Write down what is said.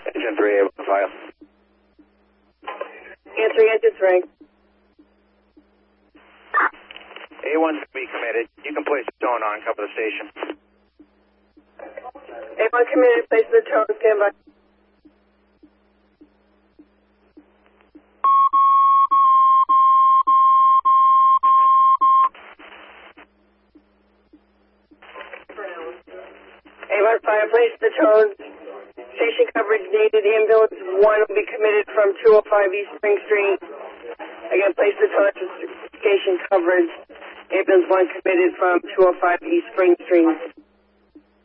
Engine 3, file. Answering engine 3. A1's to be committed. You can place tone on, cover the station. A1 committed, place the tone, stand by. A1 fire, place the tone. Station coverage needed. Ambulance 1 will be committed from 205 East Spring Street. Again, place the tone to station coverage. Ambulance 1 committed from 205 East Spring Street.